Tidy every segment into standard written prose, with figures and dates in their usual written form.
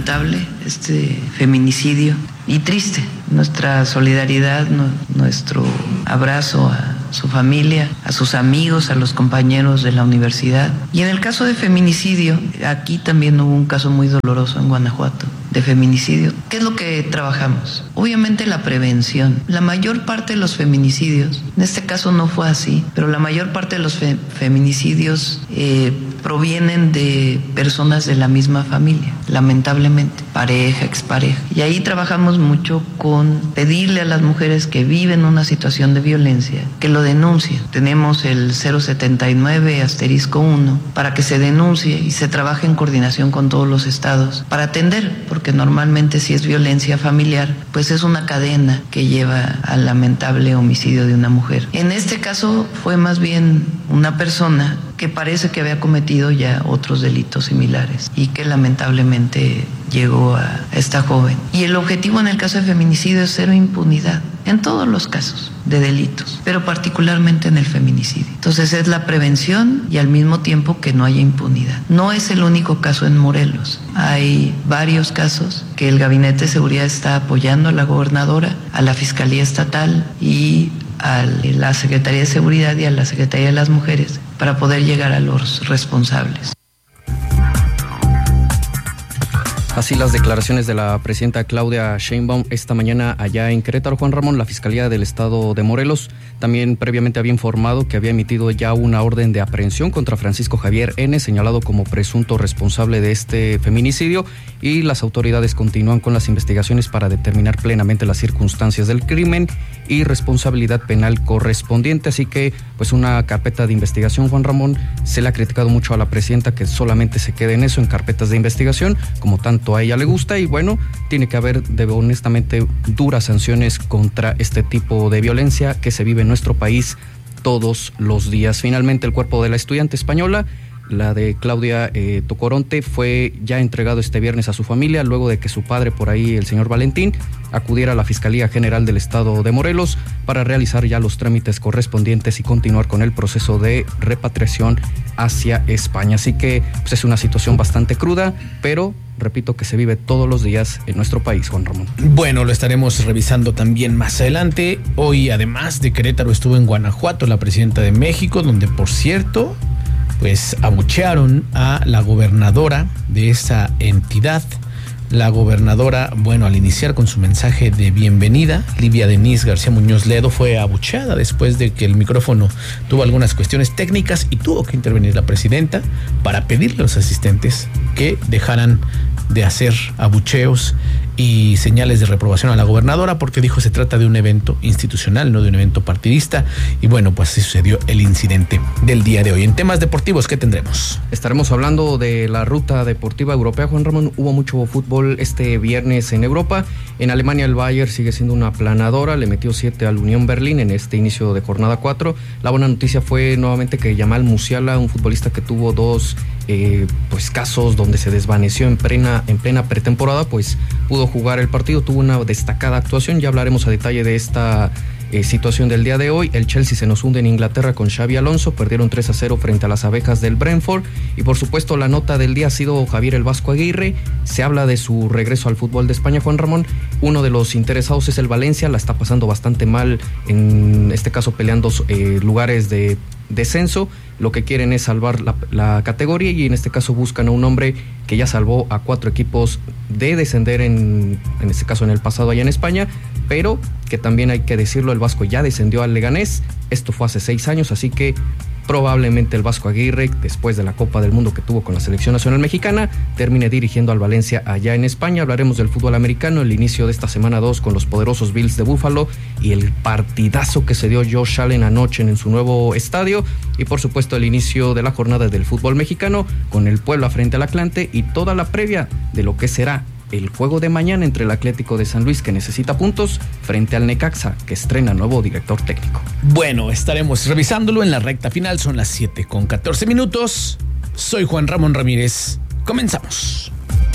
lamentable este feminicidio y triste. Nuestra solidaridad, nuestro abrazo a su familia, a sus amigos, a los compañeros de la universidad. Y en el caso de feminicidio, aquí también hubo un caso muy doloroso en Guanajuato de feminicidio. ¿Qué es lo que trabajamos? Obviamente la prevención. La mayor parte de los feminicidios, en este caso no fue así, pero la mayor parte de los feminicidios provienen de personas de la misma familia, lamentablemente, pareja, expareja. Y ahí trabajamos mucho con pedirle a las mujeres que viven una situación de violencia que lo denuncien. Tenemos el 079-1 para que se denuncie y se trabaje en coordinación con todos los estados para atender, porque normalmente si es violencia familiar, pues es una cadena que lleva al lamentable homicidio de una mujer. En este caso fue más bien una persona que parece que había cometido ya otros delitos similares y que lamentablemente llegó a esta joven. Y el objetivo en el caso de feminicidio es cero impunidad, en todos los casos de delitos, pero particularmente en el feminicidio. Entonces es la prevención y al mismo tiempo que no haya impunidad. No es el único caso en Morelos. Hay varios casos que el Gabinete de Seguridad está apoyando a la gobernadora, a la Fiscalía Estatal y a la Secretaría de Seguridad y a la Secretaría de las Mujeres para poder llegar a los responsables. Así las declaraciones de la presidenta Claudia Sheinbaum esta mañana allá en Querétaro. Juan Ramón, la Fiscalía del Estado de Morelos también previamente había informado que había emitido ya una orden de aprehensión contra Francisco Javier N., señalado como presunto responsable de este feminicidio, y las autoridades continúan con las investigaciones para determinar plenamente las circunstancias del crimen y responsabilidad penal correspondiente. Así que, pues, una carpeta de investigación, Juan Ramón. Se le ha criticado mucho a la presidenta que solamente se quede en eso, en carpetas de investigación, como tanto a ella le gusta, y bueno, tiene que haber honestamente duras sanciones contra este tipo de violencia que se vive en nuestro país todos los días. Finalmente, el cuerpo de la estudiante española, la de Claudia Tocoronte, fue ya entregado este viernes a su familia luego de que su padre, por ahí el señor Valentín, acudiera a la Fiscalía General del Estado de Morelos para realizar ya los trámites correspondientes y continuar con el proceso de repatriación hacia España. Así que, pues, es una situación bastante cruda, pero repito que se vive todos los días en nuestro país, Juan Ramón. Bueno, lo estaremos revisando también más adelante. Hoy, además de Querétaro, estuvo en Guanajuato la presidenta de México, donde, por cierto, pues abuchearon a la gobernadora de esa entidad. La gobernadora, bueno, al iniciar con su mensaje de bienvenida, Livia Denise García Muñoz Ledo, fue abucheada después de que el micrófono tuvo algunas cuestiones técnicas y tuvo que intervenir la presidenta para pedirle a los asistentes que dejaran de hacer abucheos y señales de reprobación a la gobernadora, porque dijo se trata de un evento institucional, no de un evento partidista. Y bueno, pues así sucedió el incidente del día de hoy. En temas deportivos, ¿qué tendremos? Estaremos hablando de la ruta deportiva europea, Juan Ramón. Hubo mucho fútbol este viernes en Europa. En Alemania el Bayern sigue siendo una aplanadora, le metió 7 al Unión Berlín en este inicio de jornada 4. La buena noticia fue nuevamente que Yamal Musiala, un futbolista que tuvo dos pues casos donde se desvaneció en plena pretemporada, pues pudo jugar el partido, tuvo una destacada actuación. Ya hablaremos a detalle de esta situación del día de hoy. El Chelsea se nos hunde en Inglaterra con Xabi Alonso, perdieron 3-0 frente a las abejas del Brentford. Y por supuesto la nota del día ha sido Javier el Vasco Aguirre. Se habla de su regreso al fútbol de España, Juan Ramón. Uno de los interesados es el Valencia, la está pasando bastante mal, en este caso peleando lugares de descenso. Lo que quieren es salvar la categoría, y en este caso buscan a un hombre que ya salvó a 4 equipos de descender en este caso en el pasado allá en España, pero que también hay que decirlo, el Vasco ya descendió al Leganés. Esto fue hace 6 años, así que probablemente el Vasco Aguirre, después de la Copa del Mundo que tuvo con la Selección Nacional Mexicana, termine dirigiendo al Valencia allá en España. Hablaremos del fútbol americano, el inicio de esta semana 2 con los poderosos Bills de Buffalo y el partidazo que se dio Josh Allen anoche en su nuevo estadio, y por supuesto el inicio de la jornada del fútbol mexicano con el Puebla frente al Atlante y toda la previa de lo que será el juego de mañana entre el Atlético de San Luis, que necesita puntos, frente al Necaxa, que estrena nuevo director técnico. Bueno, estaremos revisándolo en la recta final. Son las 7:14. Soy Juan Ramón Ramírez. Comenzamos.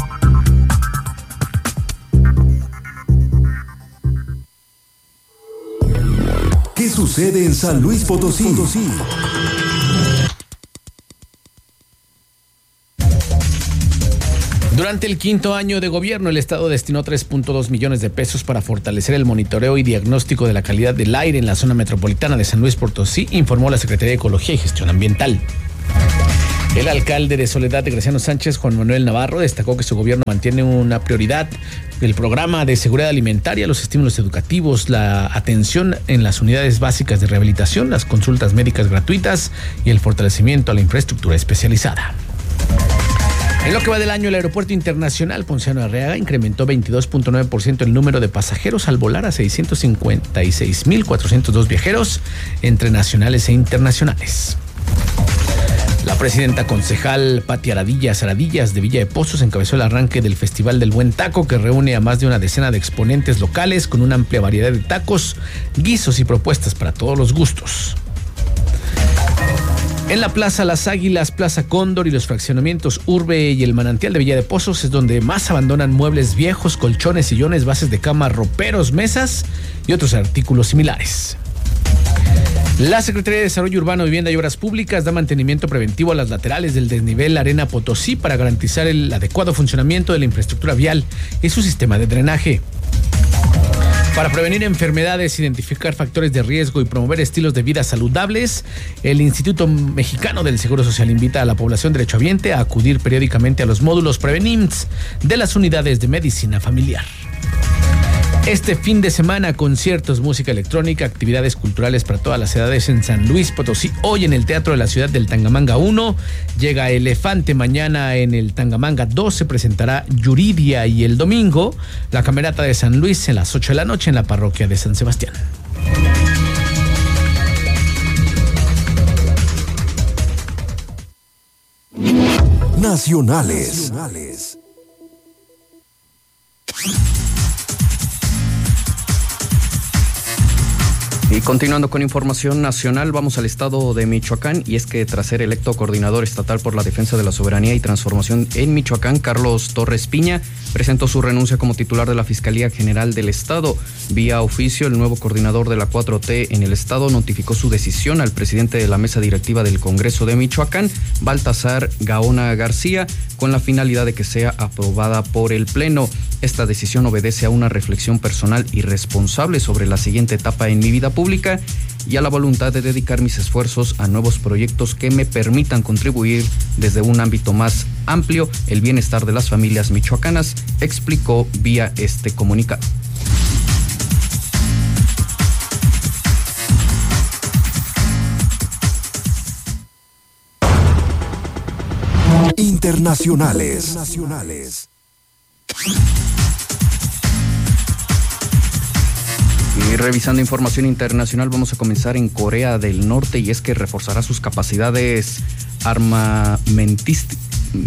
¿Qué sucede en San Luis Potosí? Durante el quinto año de gobierno, el Estado destinó 3.2 millones de pesos para fortalecer el monitoreo y diagnóstico de la calidad del aire en la zona metropolitana de San Luis Potosí, informó la Secretaría de Ecología y Gestión Ambiental. El alcalde de Soledad de Graciano Sánchez, Juan Manuel Navarro, destacó que su gobierno mantiene una prioridad el programa de seguridad alimentaria, los estímulos educativos, la atención en las unidades básicas de rehabilitación, las consultas médicas gratuitas y el fortalecimiento a la infraestructura especializada. En lo que va del año, el Aeropuerto Internacional Ponciano Arriaga incrementó 22.9% el número de pasajeros al volar a 656.402 viajeros entre nacionales e internacionales. La presidenta concejal Pati Aradillas de Villa de Pozos encabezó el arranque del Festival del Buen Taco, que reúne a más de una decena de exponentes locales con una amplia variedad de tacos, guisos y propuestas para todos los gustos. En la Plaza Las Águilas, Plaza Cóndor y los fraccionamientos Urbe y el Manantial de Villa de Pozos es donde más abandonan muebles viejos, colchones, sillones, bases de cama, roperos, mesas y otros artículos similares. La Secretaría de Desarrollo Urbano, Vivienda y Obras Públicas da mantenimiento preventivo a las laterales del desnivel Arena Potosí para garantizar el adecuado funcionamiento de la infraestructura vial y su sistema de drenaje. Para prevenir enfermedades, identificar factores de riesgo y promover estilos de vida saludables, el Instituto Mexicano del Seguro Social invita a la población derechohabiente a acudir periódicamente a los módulos Prevenims de las unidades de medicina familiar. Este fin de semana, conciertos, música electrónica, actividades culturales para todas las edades en San Luis Potosí. Hoy en el Teatro de la Ciudad del Tangamanga 1 llega Elefante. Mañana en el Tangamanga 2 se presentará Yuridia y el domingo la Camerata de San Luis en las 8 de la noche en la parroquia de San Sebastián. Nacionales. Y continuando con información nacional, vamos al estado de Michoacán, y es que tras ser electo coordinador estatal por la defensa de la soberanía y transformación en Michoacán, Carlos Torres Piña presentó su renuncia como titular de la Fiscalía General del Estado. Vía oficio, el nuevo coordinador de la 4T en el estado notificó su decisión al presidente de la mesa directiva del Congreso de Michoacán, Baltasar Gaona García, con la finalidad de que sea aprobada por el Pleno. Esta decisión obedece a una reflexión personal y responsable sobre la siguiente etapa en mi vida pública y a la voluntad de dedicar mis esfuerzos a nuevos proyectos que me permitan contribuir desde un ámbito más amplio el bienestar de las familias michoacanas, explicó vía este comunicado. Internacionales. Y revisando información internacional, vamos a comenzar en Corea del Norte, y es que reforzará sus capacidades armamentísticas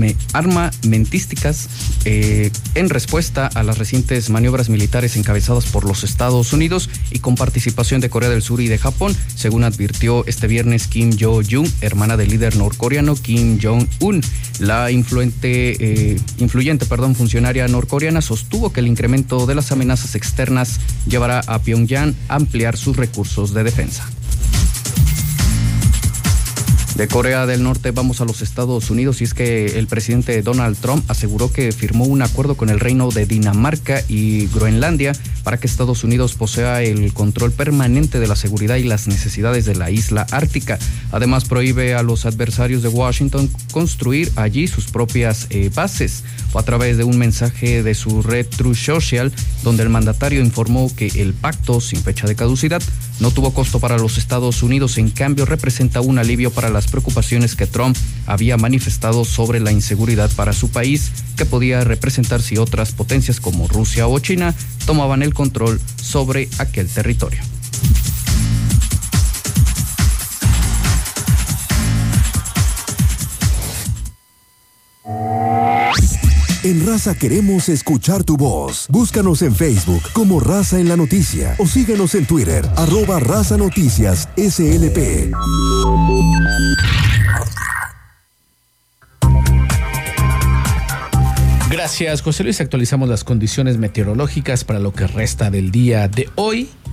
en respuesta a las recientes maniobras militares encabezadas por los Estados Unidos y con participación de Corea del Sur y de Japón, según advirtió este viernes Kim Yo-jung, hermana del líder norcoreano Kim Jong-un. La influyente funcionaria norcoreana sostuvo que el incremento de las amenazas externas llevará a Pyongyang a ampliar sus recursos de defensa. De Corea del Norte vamos a los Estados Unidos, y es que el presidente Donald Trump aseguró que firmó un acuerdo con el Reino de Dinamarca y Groenlandia para que Estados Unidos posea el control permanente de la seguridad y las necesidades de la isla ártica. Además, prohíbe a los adversarios de Washington construir allí sus propias bases. A través de un mensaje de su red Truth Social, donde el mandatario informó que el pacto, sin fecha de caducidad, no tuvo costo para los Estados Unidos, en cambio representa un alivio para las preocupaciones que Trump había manifestado sobre la inseguridad para su país, que podía representar si otras potencias como Rusia o China tomaban el control sobre aquel territorio. En Raza queremos escuchar tu voz. Búscanos en Facebook como Raza en la Noticia o síguenos en Twitter, @Raza Noticias SLP. Gracias, José Luis. Actualizamos las condiciones meteorológicas para lo que resta del día de hoy.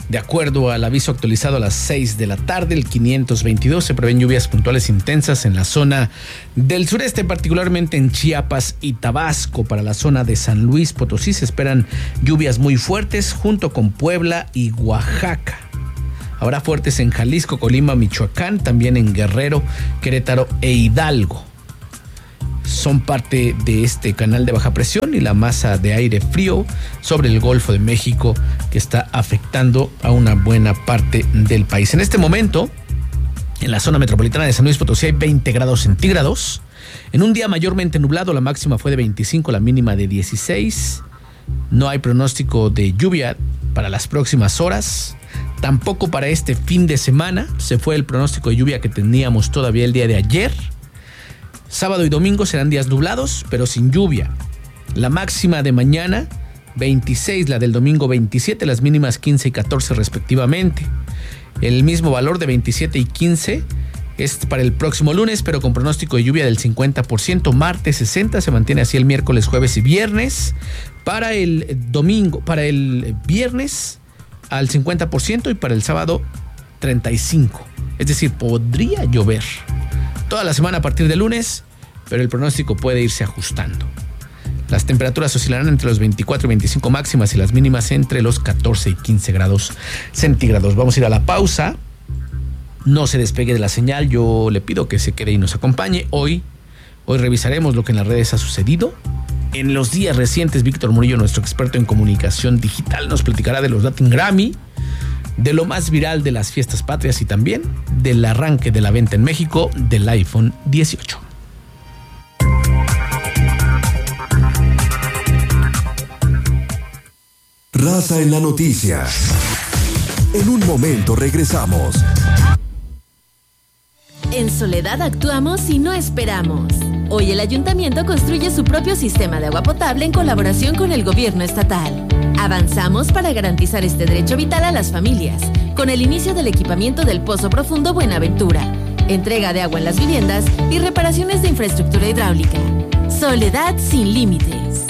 De acuerdo al aviso actualizado a las 6 de la tarde, el 522, se prevén lluvias puntuales intensas en la zona del sureste, particularmente en Chiapas y Tabasco. Para la zona de San Luis Potosí se esperan lluvias muy fuertes junto con Puebla y Oaxaca. Habrá fuertes en Jalisco, Colima, Michoacán, también en Guerrero, Querétaro e Hidalgo. Son parte de este canal de baja presión y la masa de aire frío sobre el Golfo de México que está afectando a una buena parte del país. En este momento, en la zona metropolitana de San Luis Potosí hay 20 grados centígrados. En un día mayormente nublado, la máxima fue de 25, la mínima de 16. No hay pronóstico de lluvia para las próximas horas. Tampoco para este fin de semana. Se fue el pronóstico de lluvia que teníamos todavía el día de ayer. Sábado y domingo serán días nublados, pero sin lluvia. La máxima de mañana, 26, la del domingo 27, las mínimas 15 y 14 respectivamente. El mismo valor de 27 y 15 es para el próximo lunes, pero con pronóstico de lluvia del 50%. Martes 60, se mantiene así el miércoles, jueves y viernes. Para el domingo, para el viernes al 50% y para el sábado 35%. Es decir, podría llover toda la semana a partir de lunes, pero el pronóstico puede irse ajustando. Las temperaturas oscilarán entre los 24 y 25 máximas y las mínimas entre los 14 y 15 grados centígrados. Vamos a ir a la pausa. No se despegue de la señal. Yo le pido que se quede y nos acompañe. Hoy revisaremos lo que en las redes ha sucedido. En los días recientes, Víctor Murillo, nuestro experto en comunicación digital, nos platicará de los Latin Grammy, de lo más viral de las fiestas patrias y también del arranque de la venta en México del iPhone 18. Raza en la noticia. En un momento regresamos. En Soledad actuamos y no esperamos. Hoy el ayuntamiento construye su propio sistema de agua potable en colaboración con el gobierno estatal. Avanzamos para garantizar este derecho vital a las familias, con el inicio del equipamiento del Pozo Profundo Buenaventura, entrega de agua en las viviendas y reparaciones de infraestructura hidráulica. Soledad sin límites.